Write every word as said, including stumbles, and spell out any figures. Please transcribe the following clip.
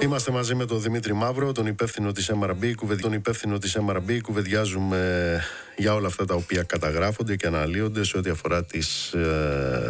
Είμαστε μαζί με τον Δημήτρη Μαύρο, τον υπεύθυνο της εμ αρ μπι. Τον υπεύθυνο της εμ αρ μπι κουβεντιάζουμε για όλα αυτά τα οποία καταγράφονται και αναλύονται σε ό,τι αφορά τις